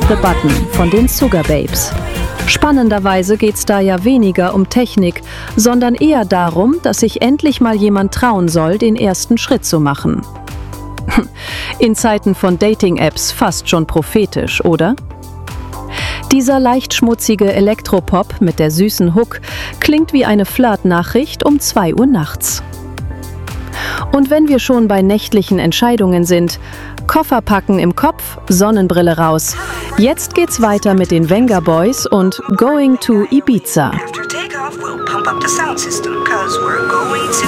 the Button von den Sugababes. Spannenderweise geht's da ja weniger um Technik, sondern eher darum, dass sich endlich mal jemand trauen soll, den ersten Schritt zu machen. In Zeiten von Dating-Apps fast schon prophetisch, oder? Dieser leicht schmutzige Elektropop mit der süßen Hook klingt wie eine Flirt-Nachricht um 2 Uhr nachts. Und wenn wir schon bei nächtlichen Entscheidungen sind, Koffer packen im Kopf, Sonnenbrille raus. Jetzt geht's weiter mit den Venga Boys und Going to Ibiza.